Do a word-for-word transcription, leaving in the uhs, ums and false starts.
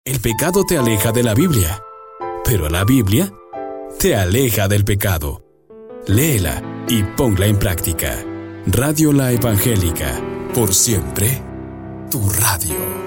El pecado te aleja de la Biblia, pero la Biblia te aleja del pecado. Léela y ponla en práctica. Radio La Evangélica, por siempre, tu radio.